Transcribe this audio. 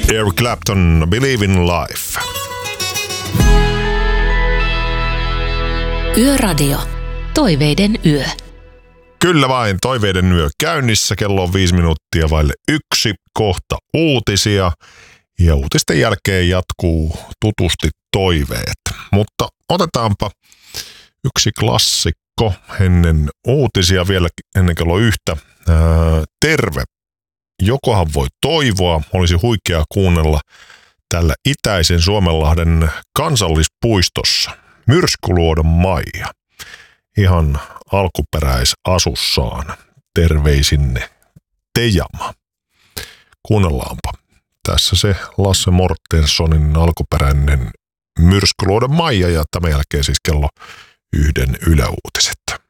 Eric Clapton, Believe in Life. Yöradio. Toiveiden yö. Kyllä vain, toiveiden yö käynnissä. Kello on 5 minuuttia vaille 1. Kohta uutisia. Ja uutisten jälkeen jatkuu tutusti toiveet. Mutta otetaanpa yksi klassikko ennen uutisia vielä ennen kello 1. Terve. Jokohan voi toivoa, olisi huikeaa kuunnella tällä itäisen Suomenlahden kansallispuistossa. Myrskyluodon Maija. Ihan alkuperäisasussaan. Terveisinne Tejama. Kuunnellaanpa. Tässä se Lasse Mortensonin alkuperäinen Myrskyluodon Maija ja tämän jälkeen siis kello 1 yläuutiset.